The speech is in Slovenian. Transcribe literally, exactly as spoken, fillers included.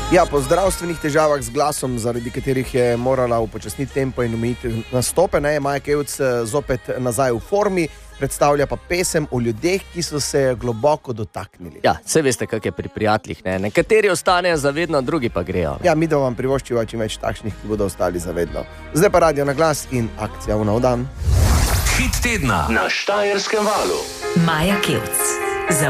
Ja, po zdravstvenih težavah z glasom, zaradi katerih je morala upočasniti tempo in omejiti nastope, ne, je Maja Kevc zopet nazaj v formi, predstavlja pa pesem o ljudeh, ki so se globoko dotaknili. Ja, saj veste, kak je pri prijateljih, ne? Nekateri ostanejo zavedno, drugi pa grejo. Ne? Ja, mi da vam privoščiva čim več takšnih, ki bodo ostali zavedno. Zdaj pa Radio na glas in akcija v nov dan. Hit tedna na Štajerskem valu. Maja Kevc.